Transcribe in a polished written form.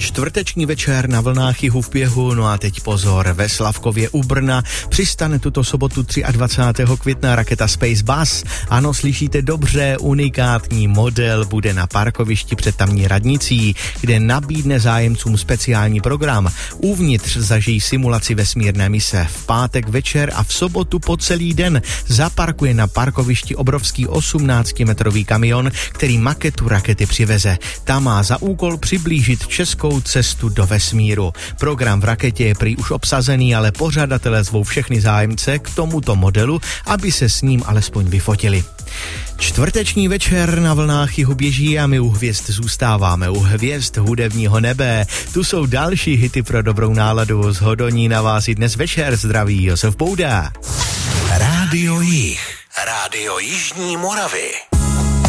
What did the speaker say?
Čtvrteční večer na vlnách Jihu v běhu, no a teď pozor, ve Slavkově u Brna přistane tuto sobotu 23. května raketa Space Bus. Ano, slyšíte dobře, unikátní model bude na parkovišti před tamní radnicí, kde nabídne zájemcům speciální program. Uvnitř zažijí simulaci vesmírné mise. V pátek večer a v sobotu po celý den zaparkuje na parkovišti obrovský 18-metrový kamion, který maketu rakety přiveze. Ta má za úkol přiblížit českou cestu do vesmíru. Program v raketě je prý už obsazený, ale pořadatelé zvou všechny zájemce k tomuto modelu, aby se s ním alespoň vyfotili. Čtvrteční večer na vlnách Jihu běží a my u hvězd zůstáváme, u hvězd hudebního nebe. Tu jsou další hity pro dobrou náladu. Z Hodoní na vás i dnes večer zdraví Josef Bouda. Rádio Jih, Rádio Jižní Moravy.